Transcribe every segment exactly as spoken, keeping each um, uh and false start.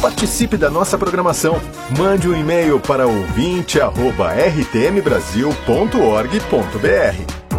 Participe da nossa programação. Mande um e-mail para ouvinte arroba r t m brasil ponto org ponto b r.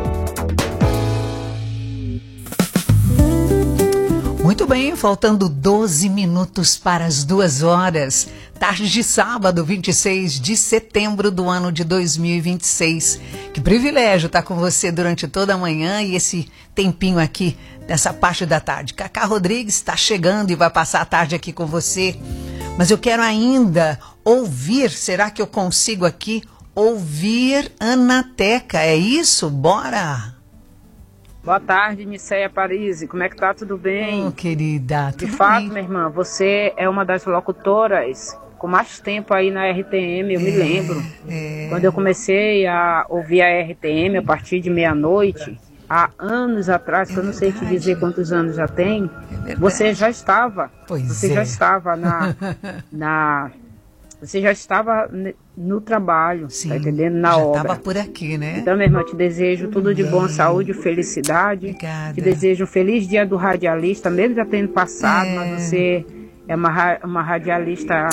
Muito bem, faltando doze minutos para as duas horas. Tarde de sábado, vinte e seis de setembro do ano de dois mil e vinte e seis. Que privilégio estar com você durante toda a manhã e esse tempinho aqui nessa parte da tarde. Cacá Rodrigues está chegando e vai passar a tarde aqui com você. Mas eu quero ainda ouvir, será que eu consigo aqui ouvir Anateca? É isso? Bora! Boa tarde, Nicéia Parisi. Como é que tá? Tudo bem? Oh, querida, tudo De fato, bem. minha irmã, você é uma das locutoras com mais tempo aí na R T M, eu é, me lembro. É... Quando eu comecei a ouvir a R T M a partir de meia-noite, há anos atrás, que eu não sei te dizer quantos anos já tem, é você já estava, pois você é. já estava na... na Você já estava no trabalho, sim, tá entendendo? Na já obra. Já estava por aqui, né? Então, minha irmã, eu te desejo tudo de bom, saúde e felicidade. Obrigada. Te desejo um feliz dia do radialista, mesmo já tendo passado, é... mas você é uma, uma radialista,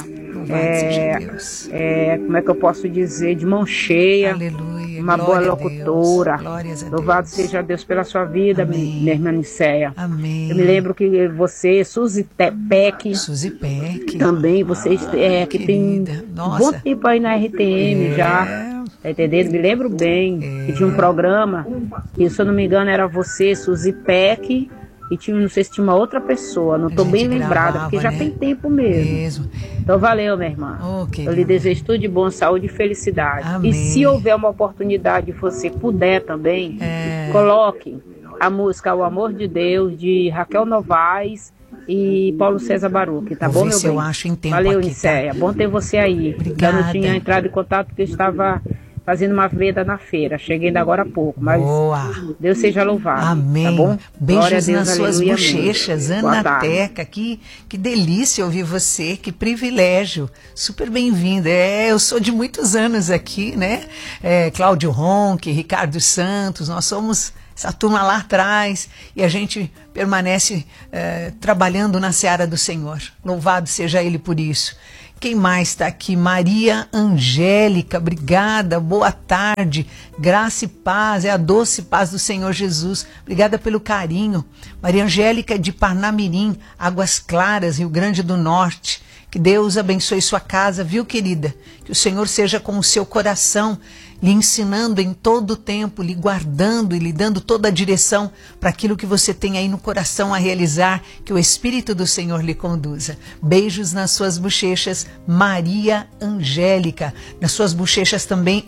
é, Deus. É, como é que eu posso dizer, de mão cheia. Aleluia. Uma Glória boa locutora. Glórias a Louvado Deus. seja Deus pela sua vida, Amém. minha irmã Nicéia. Amém. Eu me lembro que você, Suzy Peck, Suzy Peck. também, vocês é, que tem um bom tempo aí na R T M é. já. Tá entendendo? Me lembro bem é. que tinha um programa, que se eu não me engano era você, Suzy Peck, e tinha, não sei se tinha uma outra pessoa, não tô bem lembrada, gravava, porque já né? tem tempo mesmo. mesmo. Então valeu, minha irmã. Oh, eu lhe desejo tudo de bom, saúde e felicidade. Amém. E se houver uma oportunidade, você puder também, é. coloque a música O Amor de Deus, de Raquel Novaes e Paulo César Baruch, tá Vou bom, meu bem? Eu acho em tempo valeu, aqui, Nicéia. Tá? Bom ter você aí. Obrigada. Eu não tinha entrado em contato porque eu estava fazendo uma venda na feira. Cheguei ainda agora há pouco, mas boa. Deus seja louvado. Amém. Tá bom? Beijos Deus, nas suas aleluia, bochechas, Anateca. Que, que delícia ouvir você, que privilégio. Super bem-vinda. É, eu sou de muitos anos aqui, né? É, Cláudio Ronque, Ricardo Santos, nós somos essa turma lá atrás e a gente permanece é, trabalhando na seara do Senhor. Louvado seja Ele por isso. Quem mais está aqui? Maria Angélica, obrigada, boa tarde, graça e paz, é a doce paz do Senhor Jesus, obrigada pelo carinho. Maria Angélica de Parnamirim, Águas Claras, Rio Grande do Norte, que Deus abençoe sua casa, viu, querida? Que o Senhor seja com o seu coração, lhe ensinando em todo o tempo, lhe guardando e lhe dando toda a direção para aquilo que você tem aí no coração a realizar, que o Espírito do Senhor lhe conduza. Beijos nas suas bochechas, Maria Angélica. Nas suas bochechas também,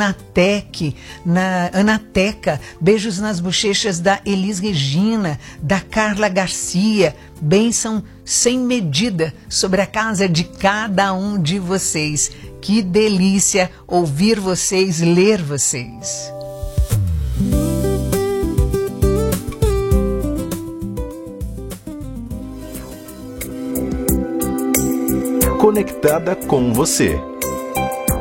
Anatec, na Anateca. Beijos nas bochechas da Elis Regina, da Carla Garcia. Bênção sem medida sobre a casa de cada um de vocês. Que delícia ouvir vocês, ler vocês. Conectada com você.